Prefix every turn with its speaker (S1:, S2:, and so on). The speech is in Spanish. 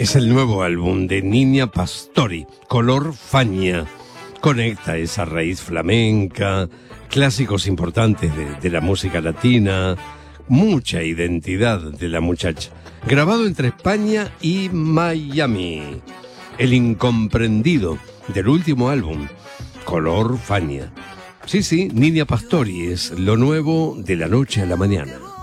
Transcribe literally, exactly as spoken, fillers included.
S1: Es el nuevo álbum de Niña Pastori, Color Fania. Conecta esa raíz flamenca, clásicos importantes de, de la música latina, mucha identidad de la muchacha. Grabado entre España y Miami. El incomprendido del último álbum, Color Fania. Sí, sí, Niña Pastori es lo nuevo de la noche a la mañana.